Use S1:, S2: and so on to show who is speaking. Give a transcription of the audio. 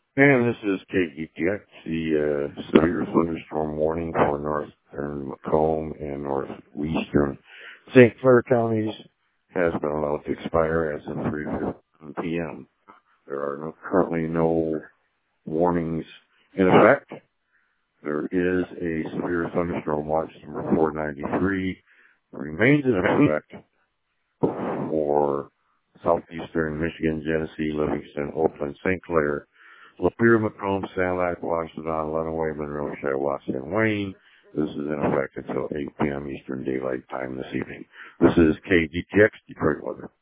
S1: And this is KGTX, the severe thunderstorm warning for northern Macomb and northeastern St. Clair counties has been allowed to expire as of 3:15 p.m. There are currently no warnings in effect. There is a severe thunderstorm watch number 493 that remains in effect for southeastern Michigan, Genesee, Livingston, Oakland, St. Clair, Lapeer, Macomb, Sanilac, Washington, Lenawee, Monroe, Shiawassee, and Wayne. This is in effect until 8 p.m. Eastern Daylight Time this evening. This is KGTX Detroit weather.